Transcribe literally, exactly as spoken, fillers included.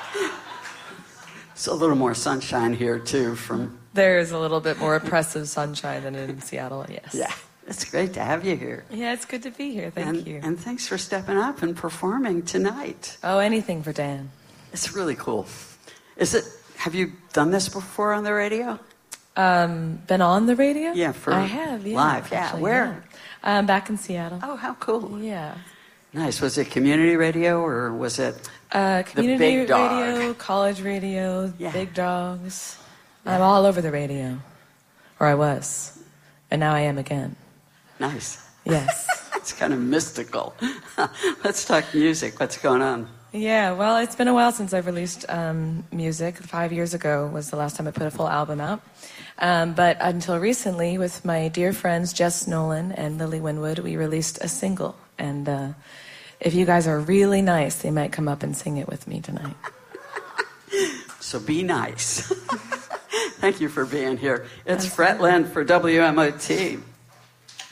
It's a little more sunshine here, too, from... There's a little bit more oppressive sunshine than in Seattle, yes. Yeah, it's great to have you here. Yeah, it's good to be here. Thank and, you. And thanks for stepping up and performing tonight. Oh, anything for Dan. It's really cool. Is it? Have you done this before on the radio? Um, been on the radio? Yeah, for I have, yeah. live. Yeah, actually, where? Yeah. Um, back in Seattle. Oh, how cool. Yeah. Nice. Was it community radio or was it uh, community the big dog? radio, college radio, yeah. big dogs. Yeah. I'm all over the radio. Or I was. And now I am again. Nice. Yes. It's kind of mystical. Let's talk music. What's going on? Yeah, well, it's been a while since I've released um, music. Five years ago was the last time I put a full album out. Um, but until recently, with my dear friends Jess Nolan and Lily Winwood, we released a single. And uh, if you guys are really nice, they might come up and sing it with me tonight. So be nice. Thank you for being here. It's Fret Lynn for W M O T.